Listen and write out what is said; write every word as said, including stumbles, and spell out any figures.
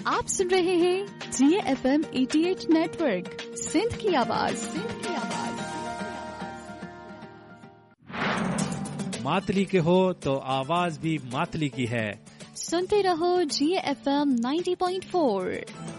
आप सुन रहे हैं जी एफ एम अठासी नेटवर्क, सिंध की आवाज, सिंध की आवाज। मातली के हो तो आवाज भी मातली की है। सुनते रहो जी एफ एम नब्बे पॉइंट चार।